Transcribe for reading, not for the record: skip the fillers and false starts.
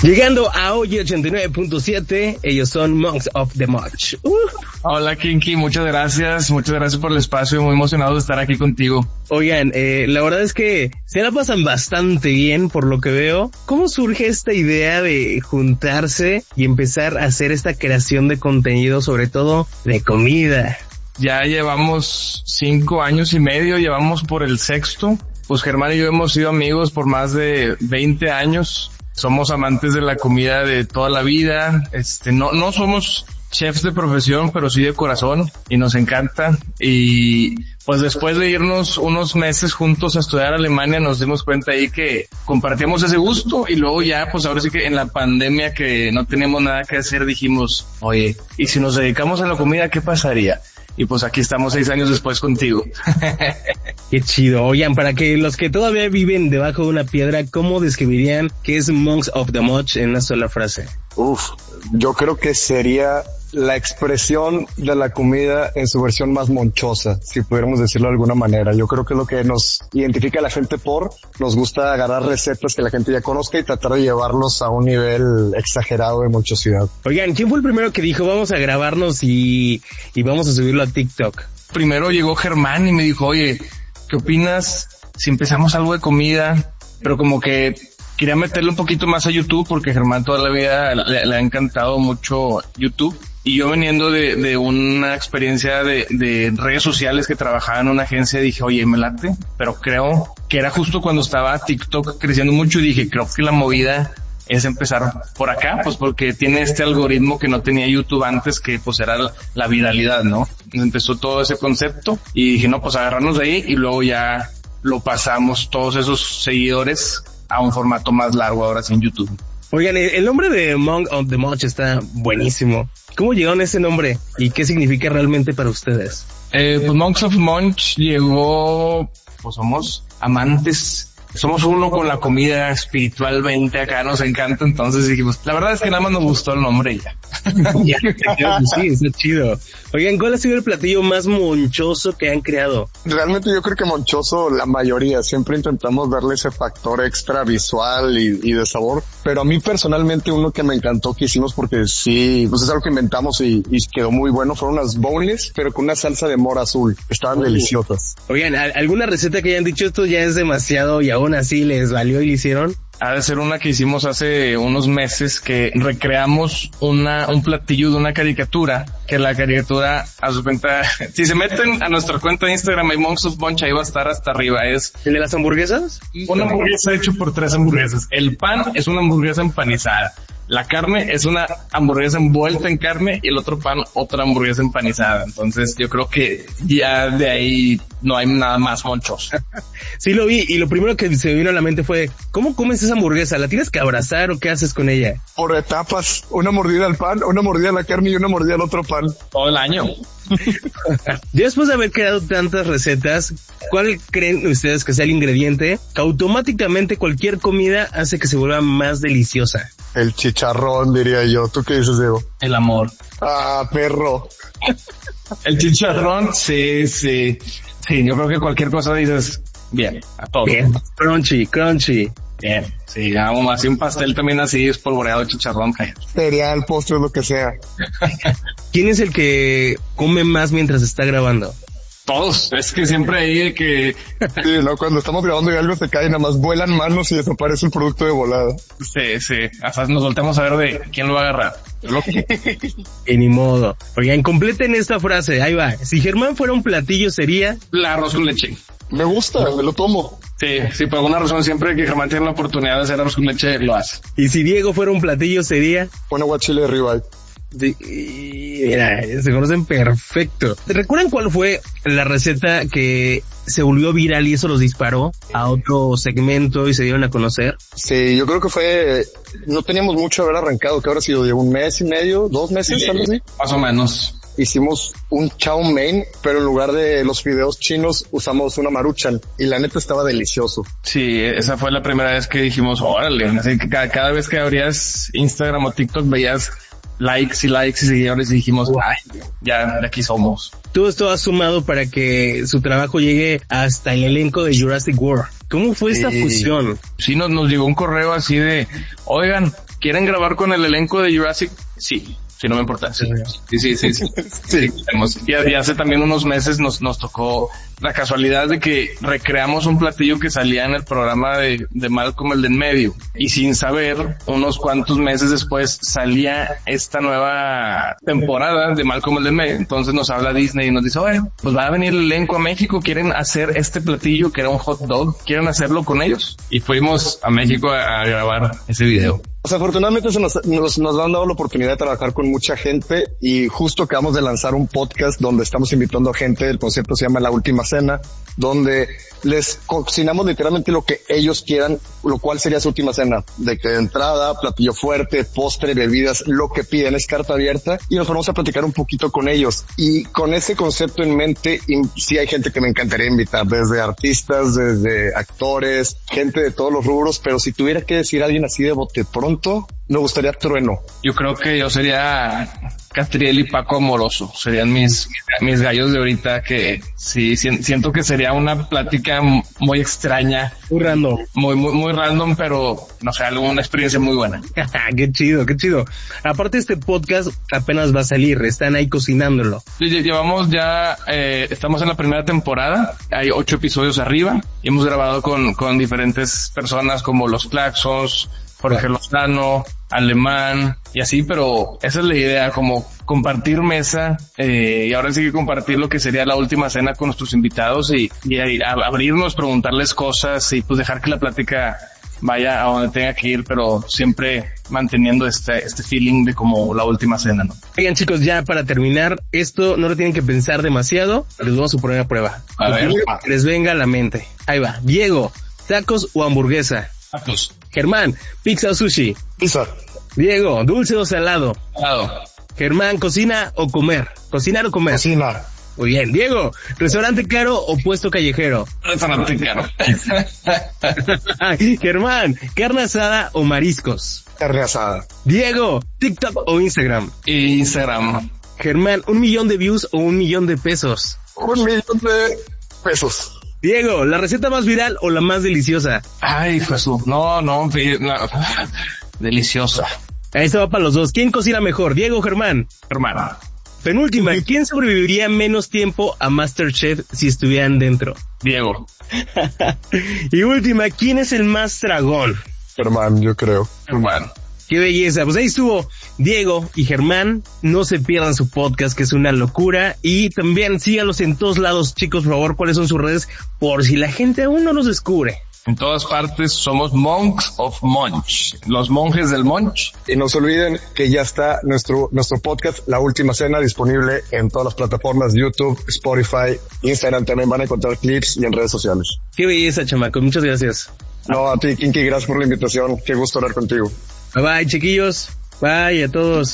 Llegando a hoy 89.7, ellos son Monks of the March. Hola Kinky, muchas gracias por el espacio, muy emocionado de estar aquí contigo. Oigan, la verdad es que se la pasan bastante bien por lo que veo. ¿Cómo surge esta idea de juntarse y empezar a hacer esta creación de contenido, sobre todo de comida? Ya llevamos 5 años y medio, llevamos por el 6º. Pues Germán y yo hemos sido amigos por más de 20 años. Somos amantes de la comida de toda la vida. No somos chefs de profesión, pero sí de corazón, y nos encanta. Y pues después de irnos unos meses juntos a estudiar a Alemania, nos dimos cuenta ahí que compartíamos ese gusto, y luego ya, pues ahora sí que en la pandemia, que no teníamos nada que hacer, dijimos, oye, ¿y si nos dedicamos a la comida, qué pasaría? Y pues aquí estamos 6 años después contigo. Qué chido. Oigan, para que los que todavía viven debajo de una piedra, ¿cómo describirían qué es Monks of the March en una sola frase? Yo creo que sería la expresión de la comida en su versión más monchosa, si pudiéramos decirlo de alguna manera. Yo creo que es lo que nos identifica a la gente nos gusta agarrar recetas que la gente ya conozca y tratar de llevarlos a un nivel exagerado de monchosidad. Oigan, ¿quién fue el primero que dijo vamos a grabarnos y vamos a subirlo a TikTok? Primero llegó Germán y me dijo, oye, ¿qué opinas si empezamos algo de comida? Pero como que quería meterle un poquito más a YouTube, porque Germán toda la vida le ha encantado mucho YouTube. Y yo veniendo de una experiencia de redes sociales que trabajaba en una agencia, dije, oye, me late, pero creo que era justo cuando estaba TikTok creciendo mucho, y dije, creo que la movida es empezar por acá, pues porque tiene este algoritmo que no tenía YouTube antes, que pues era la viralidad, ¿no? Empezó todo ese concepto y dije, no, pues agarrarnos de ahí, y luego ya lo pasamos todos esos seguidores a un formato más largo ahora sí en YouTube. Oigan, el nombre de Monk of the March está buenísimo. ¿Cómo llegaron a ese nombre y qué significa realmente para ustedes? Pues Monks of Munch llegó, pues somos amantes, somos uno con la comida espiritualmente, acá nos encanta, entonces dijimos, la verdad es que nada más nos gustó el nombre y ya. Sí, está chido. Oigan, ¿cuál ha sido el platillo más monchoso que han creado? Realmente yo creo que monchoso la mayoría, siempre intentamos darle ese factor extra visual y de sabor, pero a mí personalmente uno que me encantó que hicimos, porque sí, pues es algo que inventamos y quedó muy bueno, fueron unas boneless, pero con una salsa de mora azul, estaban deliciosas. Oigan, ¿alguna receta que hayan dicho esto ya es demasiado y aún así les valió y lo hicieron? Ha de ser una que hicimos hace unos meses, que recreamos un platillo de una caricatura, que la caricatura, a su cuenta, si se meten a nuestra cuenta de Instagram, hay Monks of Munch, ahí va a estar hasta arriba, es... ¿El de las hamburguesas? Una hamburguesa hecho por 3 hamburguesas. El pan es una hamburguesa empanizada. La carne es una hamburguesa envuelta en carne, y el otro pan, otra hamburguesa empanizada. Entonces yo creo que ya de ahí no hay nada más monchoso. Sí lo vi, y lo primero que se me vino a la mente fue, ¿cómo comes esa hamburguesa? ¿La tienes que abrazar o qué haces con ella? Por etapas, una mordida al pan, una mordida a la carne y una mordida al otro pan. Todo el año. Después de haber creado tantas recetas, ¿cuál creen ustedes que sea el ingrediente que automáticamente cualquier comida hace que se vuelva más deliciosa? El chicharrón, diría yo. ¿Tú qué dices, Diego? El amor. Ah, perro. El chicharrón, sí. Sí, yo creo que cualquier cosa dices, bien, a todo. Bien, crunchy. Bien, sí, vamos, así un pastel también así espolvoreado de chicharrón. Cereal, postre, lo que sea. ¿Quién es el que come más mientras está grabando? Todos, es que siempre hay que... Sí, ¿no? Cuando estamos grabando y algo se cae, nada más vuelan manos y desaparece el producto de volada. Sí, hasta nos volteamos a ver de quién lo va a agarrar. Y ni modo. Oigan, completen esta frase, ahí va. Si Germán fuera un platillo sería... La arroz con leche. Me gusta, me lo tomo. Sí, por alguna razón siempre que Germán tiene la oportunidad de hacer arroz con leche, lo hace. Y si Diego fuera un platillo sería... Un aguachile de ribeye. Mira, se conocen perfecto. ¿Recuerdan cuál fue la receta que se volvió viral y eso los disparó a otro segmento y se dieron a conocer? Sí, yo creo que fue, no teníamos mucho de haber arrancado, que habrá sido de 1 mes y medio, 2 meses, sí, algo así. Más o menos. Hicimos un chow mein, pero en lugar de los fideos chinos usamos una maruchan y la neta estaba delicioso. Sí, esa fue la primera vez que dijimos, órale, así que cada vez que abrías Instagram o TikTok veías likes y seguidores y dijimos, ay, ya de aquí somos. Todo esto ha sumado para que su trabajo llegue hasta el elenco de Jurassic World. ¿Cómo fue esta fusión? Sí, nos llegó un correo así de, oigan, ¿quieren grabar con el elenco de Jurassic? Sí. Sí, no me importa. Sí. Y hace también unos meses nos tocó la casualidad de que recreamos un platillo que salía en el programa de Malcolm el de en medio. Y sin saber, unos cuantos meses después salía esta nueva temporada de Malcolm el de en medio. Entonces nos habla Disney y nos dice, oye, pues va a venir el elenco a México, quieren hacer este platillo que era un hot dog, quieren hacerlo con ellos. Y fuimos a México a grabar ese video. Pues afortunadamente nos han dado la oportunidad de trabajar con mucha gente y justo acabamos de lanzar un podcast donde estamos invitando a gente. El concepto se llama La Última Cena, donde les cocinamos literalmente lo que ellos quieran, lo cual sería su última cena. De que entrada, platillo fuerte, postre, bebidas, lo que piden, es carta abierta y nos ponemos a platicar un poquito con ellos. Y con ese concepto en mente, sí hay gente que me encantaría invitar, desde artistas, desde actores, gente de todos los rubros, pero si tuviera que decir a alguien así de bote pronto, me gustaría Trueno. Yo creo que yo sería Catriel y Paco Amoroso. Serían mis gallos de ahorita, que sí, siento que sería una plática muy extraña. Muy random. Muy random, pero no sé, una experiencia muy buena. Qué chido. Aparte este podcast apenas va a salir, están ahí cocinándolo. Llevamos ya, estamos en la primera temporada, hay 8 episodios arriba y hemos grabado con diferentes personas como Los Claxons, Jorge Lozano, Alemán y así, pero esa es la idea, como compartir mesa, y ahora sí que compartir lo que sería la última cena con nuestros invitados y abrirnos, preguntarles cosas y pues dejar que la plática vaya a donde tenga que ir, pero siempre manteniendo este feeling de como la última cena, ¿no? Oigan, chicos, ya para terminar, esto no lo tienen que pensar demasiado, les vamos a poner a prueba. A ver. Que les venga a la mente. Ahí va. Diego, ¿tacos o hamburguesa? Tacos. Germán, ¿pizza o sushi? Pizza. Diego, ¿dulce o salado? Salado. Germán, ¿cocina o comer? ¿Cocinar o comer? Cocina. Muy bien. Diego, ¿restaurante caro o puesto callejero? Restaurante caro. Germán, ¿carne asada o mariscos? Carne asada. Diego, ¿TikTok o Instagram? Instagram. Germán, ¿1 millón de views o 1 millón de pesos? 1 millón de pesos. Diego, ¿la receta más viral o la más deliciosa? Ay, Jesús. No. Deliciosa. Esto va para los dos. ¿Quién cocina mejor, Diego o Germán? Hermana. Penúltima, ¿quién sobreviviría menos tiempo a MasterChef si estuvieran dentro? Diego. Y última, ¿quién es el más tragón? Germán, yo creo. Hermano. Qué belleza. Pues ahí estuvo Diego y Germán. No se pierdan su podcast, que es una locura. Y también sígalos en todos lados, chicos, por favor. ¿Cuáles son sus redes? Por si la gente aún no los descubre. En todas partes somos Monks of Munch, los monjes del Munch. Y no se olviden que ya está nuestro podcast, La Última Cena, disponible en todas las plataformas, YouTube, Spotify, Instagram. También van a encontrar clips y en redes sociales. Qué belleza, chamaco. Muchas gracias. No, a ti, Kinky, gracias por la invitación. Qué gusto hablar contigo. Bye bye, chiquillos. Bye a todos.